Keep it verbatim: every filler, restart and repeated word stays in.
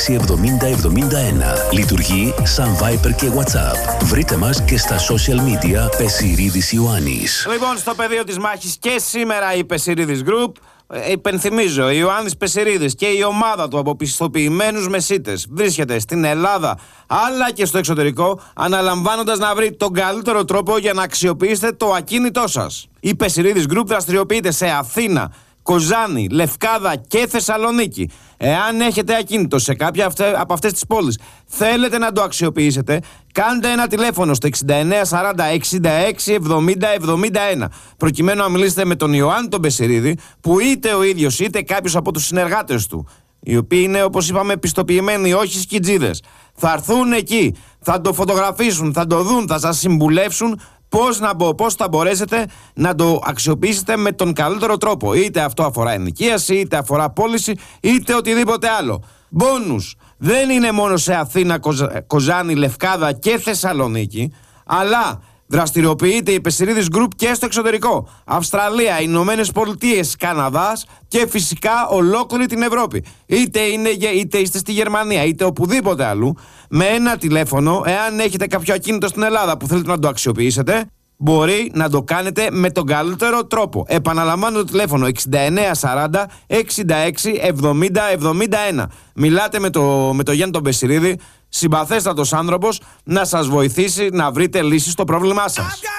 εβδομήντα εβδομήντα ένα. Λειτουργεί σαν Viber και WhatsApp. Βρείτε μας και στα social media Πεσιρίδης Ιωάννης. Λοιπόν, στο πεδίο της μάχης και σήμερα η Πεσιρίδης Group. Ε, υπενθυμίζω, ο Ιωάννης Πεσιρίδης και η ομάδα του από πιστοποιημένους μεσίτες βρίσκεται στην Ελλάδα αλλά και στο εξωτερικό, αναλαμβάνοντας να βρει τον καλύτερο τρόπο για να αξιοποιήσετε το ακίνητό σας. Η Πεσιρίδης Group δραστηριοποιείται σε Αθήνα, Κοζάνη, Λευκάδα και Θεσσαλονίκη. Εάν έχετε ακίνητο σε κάποια αυτε, από αυτές τις πόλεις, θέλετε να το αξιοποιήσετε, κάντε ένα τηλέφωνο στο εξήντα εννέα σαράντα εξήντα έξι εβδομήντα εβδομήντα ένα προκειμένου να μιλήσετε με τον Ιωάννη τον Πεσιρίδη, που είτε ο ίδιος είτε κάποιος από τους συνεργάτες του, οι οποίοι είναι, όπως είπαμε, πιστοποιημένοι, όχι σκιτζίδες, θα έρθουν εκεί, θα το φωτογραφίσουν, θα το δουν, θα σας συμβουλεύσουν πώς, να, πώς θα μπορέσετε να το αξιοποιήσετε με τον καλύτερο τρόπο. Είτε αυτό αφορά ενοικίαση, είτε αφορά πώληση, είτε οτιδήποτε άλλο. Μπόνους δεν είναι μόνο σε Αθήνα, Κοζα... Κοζάνη, Λευκάδα και Θεσσαλονίκη, αλλά δραστηριοποιείται η Πεσιρίδης Group και στο εξωτερικό. Αυστραλία, Ηνωμένες Πολιτείες, Καναδάς και φυσικά ολόκληρη την Ευρώπη. Είτε, είναι, είτε είστε στη Γερμανία, είτε οπουδήποτε αλλού, με ένα τηλέφωνο, εάν έχετε κάποιο ακίνητο στην Ελλάδα που θέλετε να το αξιοποιήσετε, μπορεί να το κάνετε με τον καλύτερο τρόπο. Επαναλαμβάνω το τηλέφωνο εξήντα εννέα σαράντα εξήντα έξι εβδομήντα εβδομήντα ένα. Μιλάτε με το, με το Γιάννη τον Πεσιρίδη, συμπαθέστατος άνθρωπος, να σας βοηθήσει να βρείτε λύσεις στο πρόβλημά σας.